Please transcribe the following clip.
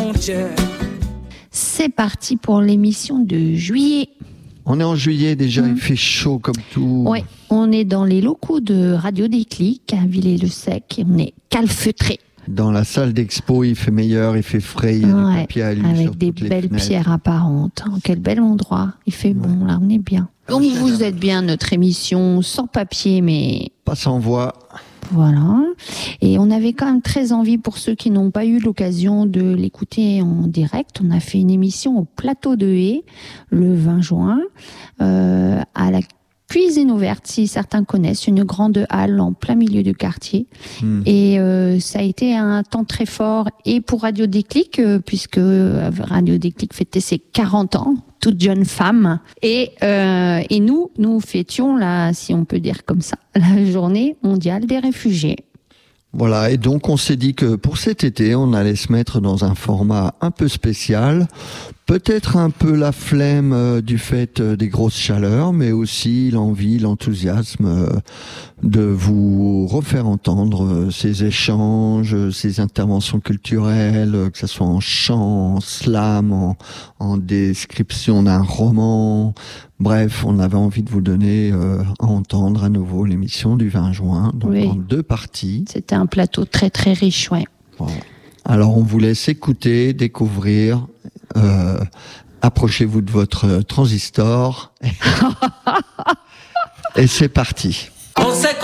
frontières. C'est parti pour l'émission de juillet. On est en juillet déjà, il fait chaud comme tout. Ouais, on est dans les locaux de Radio Déclic à Villers-le-Sec et on est calfeutré. Dans la salle d'expo, il fait meilleur, il fait frais, il y a des papiers à lui avec sur des toutes les belles fenêtres. pierres apparentes. Oh, quel bel endroit. Il fait bon, là, on est bien. Donc vous êtes bien, notre émission sans papier, mais Pas sans voix. voilà. Et on avait quand même très envie, pour ceux qui n'ont pas eu l'occasion de l'écouter en direct, on a fait une émission au Plateau de Haye le 20 juin à la Cuisine ouverte, si certains connaissent, une grande halle en plein milieu du quartier. Et ça a été un temps très fort et pour Radio Déclic, puisque Radio Déclic fêtait ses 40 ans, toute jeune femme. Et nous fêtions, là, si on peut dire comme ça, la journée mondiale des réfugiés. Voilà, et donc on s'est dit que pour cet été, on allait se mettre dans un format un peu spécial, peut-être un peu la flemme du fait des grosses chaleurs, mais aussi l'envie, l'enthousiasme de vous refaire entendre ces échanges, ces interventions culturelles, que ce soit en chant, en slam, en description d'un roman. Bref, on avait envie de vous donner à entendre à nouveau l'émission du 20 juin, donc en 2 parties. C'était un plateau très très riche, ouais. Voilà. Alors on vous laisse écouter, découvrir, approchez-vous de votre transistor et c'est parti.